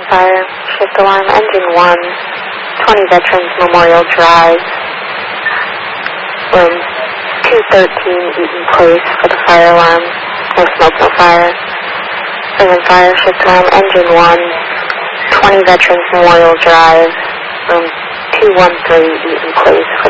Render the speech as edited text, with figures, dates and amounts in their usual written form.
fire. Shift alarm, engine 1, 20 Veterans Memorial Drive, room 213, Eaton Place for the fire alarm. No smoke, no fire. Prison fire, shift alarm, engine 1, 20 Veterans Memorial Drive, room 213, Eaton Place for